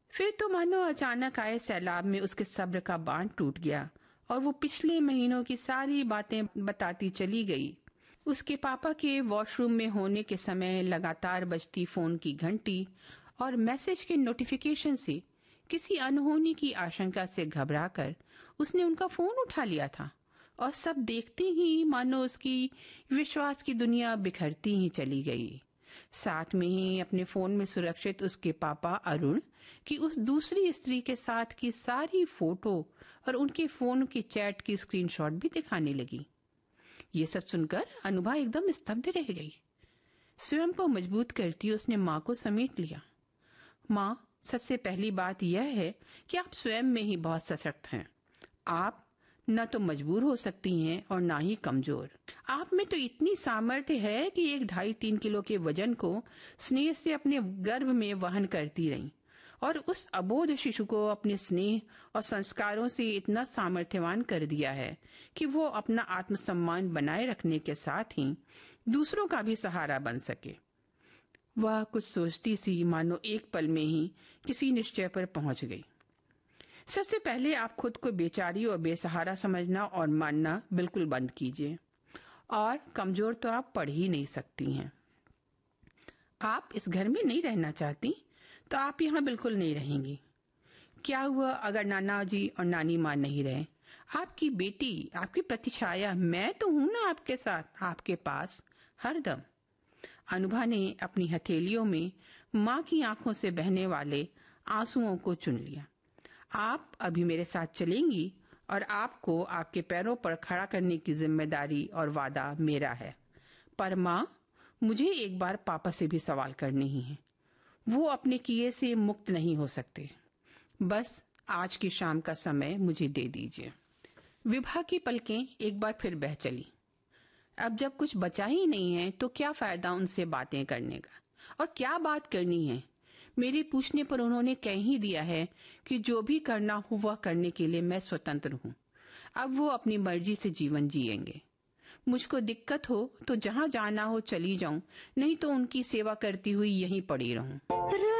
फिर तो मानो अचानक आए सैलाब में उसके सब्र का बांध टूट गया और वो पिछले महीनों की सारी बातें बताती चली गई। उसके पापा के वॉशरूम में होने के समय लगातार बजती फोन की घंटी और मैसेज के नोटिफिकेशन से किसी अनहोनी की आशंका से घबराकर उसने उनका फोन उठा लिया था और सब देखते ही मानो उसकी विश्वास की दुनिया बिखरती ही चली गई। साथ में ही अपने फोन में सुरक्षित उसके पापा अरुण की उस दूसरी स्त्री के साथ की सारी फोटो और उनके फोन की चैट की स्क्रीनशॉट भी दिखाने लगी। ये सब सुनकर अनुभा एकदम स्तब्ध रह गई। स्वयं को मजबूत करती उसने माँ को समेट लिया। माँ, सबसे पहली बात यह है कि आप स्वयं में ही बहुत सशक्त हैं। आप न तो मजबूर हो सकती हैं और ना ही कमजोर। आप में तो इतनी सामर्थ्य है कि 2.5-3 किलो के वजन को स्नेह से अपने गर्भ में वहन करती रहीं और उस अबोध शिशु को अपने स्नेह और संस्कारों से इतना सामर्थ्यवान कर दिया है कि वो अपना आत्मसम्मान बनाए रखने के साथ ही दूसरों का भी सहारा बन सके। वह कुछ सोचती सी मानो एक पल में ही किसी निश्चय पर पहुंच गई। सबसे पहले आप खुद को बेचारी और बेसहारा समझना और मानना बिल्कुल बंद कीजिए। और कमजोर तो आप पढ़ ही नहीं सकती हैं। आप इस घर में नहीं रहना चाहती तो आप यहाँ बिल्कुल नहीं रहेंगी। क्या हुआ अगर नाना जी और नानी माँ नहीं रहे? आपकी बेटी, आपकी प्रतिछाया, मैं तो हूं ना आपके साथ, आपके पास हरदम। अनुभा ने अपनी हथेलियों में माँ की आंखों से बहने वाले आंसुओं को चुन लिया। आप अभी मेरे साथ चलेंगी और आपको आपके पैरों पर खड़ा करने की जिम्मेदारी और वादा मेरा है। पर माँ, मुझे एक बार पापा से भी सवाल करने ही हैं। वो अपने किए से मुक्त नहीं हो सकते। बस आज की शाम का समय मुझे दे दीजिए। विभा की पलकें एक बार फिर बह चली। अब जब कुछ बचा ही नहीं है तो क्या फायदा उनसे बातें करने का, और क्या बात करनी है। मेरे पूछने पर उन्होंने कह ही दिया है कि जो भी करना हो वह करने के लिए मैं स्वतंत्र हूँ। अब वो अपनी मर्जी से जीवन जिएंगे। मुझको दिक्कत हो तो जहाँ जाना हो चली जाऊं, नहीं तो उनकी सेवा करती हुई यहीं पड़ी रहूं।